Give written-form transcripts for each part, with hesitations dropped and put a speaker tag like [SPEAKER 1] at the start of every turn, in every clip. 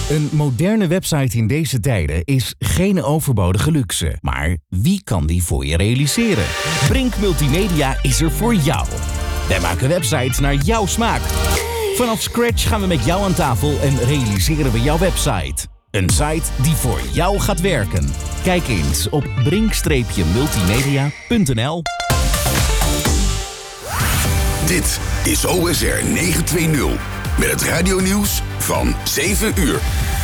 [SPEAKER 1] Een moderne website in deze tijden is geen overbodige luxe. Maar wie kan die voor je realiseren? Brink Multimedia is er voor jou. Wij maken websites naar jouw smaak. Vanaf scratch gaan we met jou aan tafel en realiseren we jouw website. Een site die voor jou gaat werken. Kijk eens op brink-multimedia.nl.
[SPEAKER 2] Dit is OSR 920 met het radionieuws van 7 uur.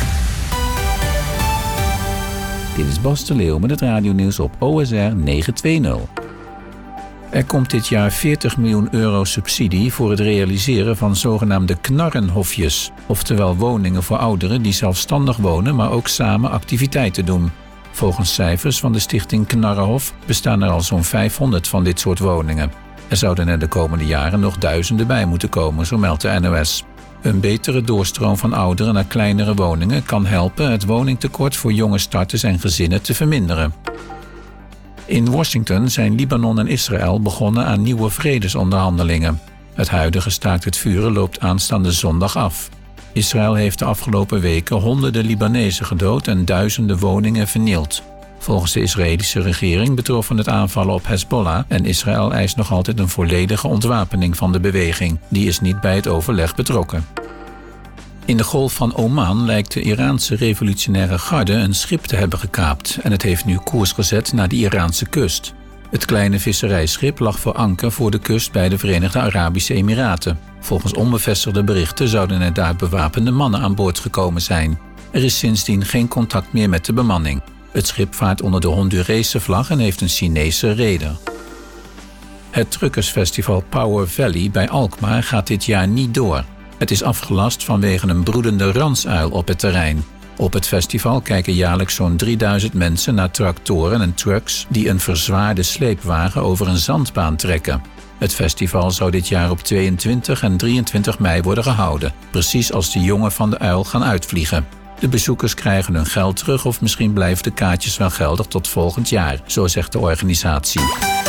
[SPEAKER 3] Dit is Bas de Leeuw met het radionieuws op OSR 920. Er komt dit jaar 40 miljoen euro subsidie voor het realiseren van zogenaamde knarrenhofjes. Oftewel woningen voor ouderen die zelfstandig wonen, maar ook samen activiteiten doen. Volgens cijfers van de stichting Knarrenhof bestaan er al zo'n 500 van dit soort woningen. Er zouden er de komende jaren nog duizenden bij moeten komen, zo meldt de NOS. Een betere doorstroom van ouderen naar kleinere woningen kan helpen het woningtekort voor jonge starters en gezinnen te verminderen. In Washington zijn Libanon en Israël begonnen aan nieuwe vredesonderhandelingen. Het huidige staakt het vuren loopt aanstaande zondag af. Israël heeft de afgelopen weken honderden Libanezen gedood en duizenden woningen vernield. Volgens de Israëlische regering betroffen het aanvallen op Hezbollah en Israël eist nog altijd een volledige ontwapening van de beweging. Die is niet bij het overleg betrokken. In de Golf van Oman lijkt de Iraanse revolutionaire garde een schip te hebben gekaapt en het heeft nu koers gezet naar de Iraanse kust. Het kleine visserijschip lag voor anker voor de kust bij de Verenigde Arabische Emiraten. Volgens onbevestigde berichten zouden er daar bewapende mannen aan boord gekomen zijn. Er is sindsdien geen contact meer met de bemanning. Het schip vaart onder de Hondurese vlag en heeft een Chinese reder. Het truckersfestival Power Valley bij Alkmaar gaat dit jaar niet door. Het is afgelast vanwege een broedende ransuil op het terrein. Op het festival kijken jaarlijks zo'n 3000 mensen naar tractoren en trucks die een verzwaarde sleepwagen over een zandbaan trekken. Het festival zou dit jaar op 22 en 23 mei worden gehouden, precies als de jongen van de uil gaan uitvliegen. De bezoekers krijgen hun geld terug of misschien blijven de kaartjes wel geldig tot volgend jaar, zo zegt de organisatie.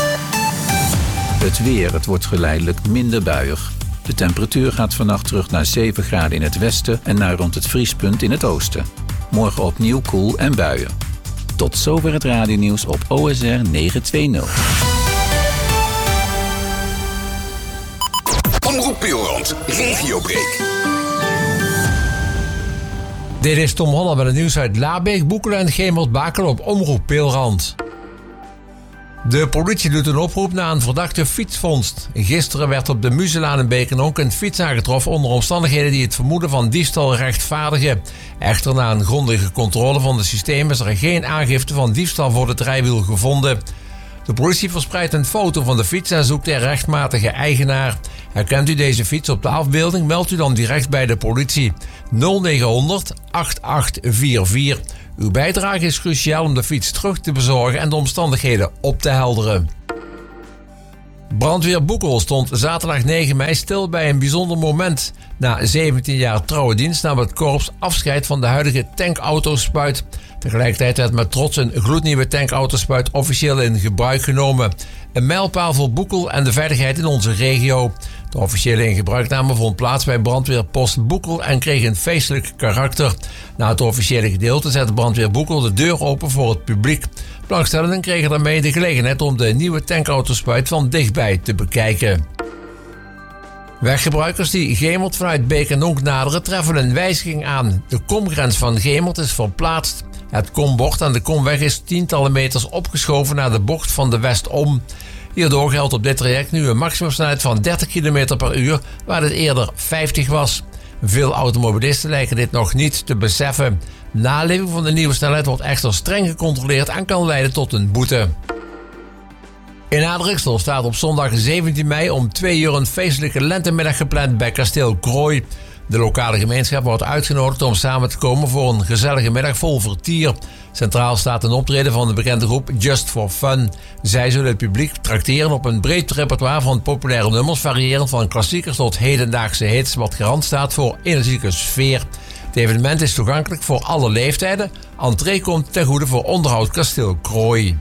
[SPEAKER 3] Het weer, het wordt geleidelijk minder buiig. De temperatuur gaat vannacht terug naar 7 graden in het westen en naar rond het vriespunt in het oosten. Morgen opnieuw koel en buien. Tot zover het radionieuws op OSR 920.
[SPEAKER 2] Omroep Peelrand, regiobreak.
[SPEAKER 4] Dit is Tom Holland met het nieuws uit Labeek, Boekelen en Gemert-Bakel op Omroep Peelrand. De politie doet een oproep na een verdachte fietsvondst. Gisteren werd op de Muzelaan in Bekenonk een fiets aangetroffen onder omstandigheden die het vermoeden van diefstal rechtvaardigen. Echter, na een grondige controle van het systeem is er geen aangifte van diefstal voor het rijwiel gevonden. De politie verspreidt een foto van de fiets en zoekt de rechtmatige eigenaar. Herkent u deze fiets op de afbeelding? Meldt u dan direct bij de politie 0900 8844. Uw bijdrage is cruciaal om de fiets terug te bezorgen en de omstandigheden op te helderen. Brandweer Boekel stond zaterdag 9 mei stil bij een bijzonder moment. Na 17 jaar trouwe dienst nam het korps afscheid van de huidige tankautospuit. Tegelijkertijd werd met trots een gloednieuwe tankautospuit officieel in gebruik genomen. Een mijlpaal voor Boekel en de veiligheid in onze regio. De officiële ingebruikname vond plaats bij brandweerpost Boekel en kreeg een feestelijk karakter. Na het officiële gedeelte zette brandweer Boekel de deur open voor het publiek. Belangstellenden kregen daarmee de gelegenheid om de nieuwe tankautospuit van dichtbij te bekijken. Weggebruikers die Gemert vanuit Beek en Onk naderen treffen een wijziging aan. De komgrens van Gemert is verplaatst. Het kombord aan de komweg is tientallen meters opgeschoven naar de bocht van de Westom. Hierdoor geldt op dit traject nu een maximumsnelheid van 30 km per uur, waar het eerder 50 was. Veel automobilisten lijken dit nog niet te beseffen. Naleving van de nieuwe snelheid wordt echter streng gecontroleerd en kan leiden tot een boete. In Adrixel staat op zondag 17 mei om 2 uur een feestelijke lentemiddag gepland bij kasteel Krooi. De lokale gemeenschap wordt uitgenodigd om samen te komen voor een gezellige middag vol vertier. Centraal staat een optreden van de bekende groep Just for Fun. Zij zullen het publiek trakteren op een breed repertoire van populaire nummers, variërend van klassiekers tot hedendaagse hits, wat garant staat voor energieke sfeer. Het evenement is toegankelijk voor alle leeftijden. Entree komt ten goede voor onderhoud kasteel Krooi.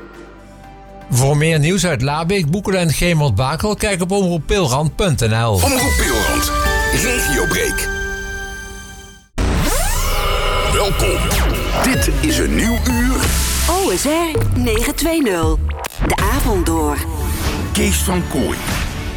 [SPEAKER 4] Voor meer nieuws uit Labeek, Boekelen en Gemert-Bakel, kijk op omroeppeelrand.nl.
[SPEAKER 2] Omroep Peelrand, regiobreak. Welkom. Dit is een nieuw uur.
[SPEAKER 5] OSR 920. De avond door.
[SPEAKER 2] Kees van Kooij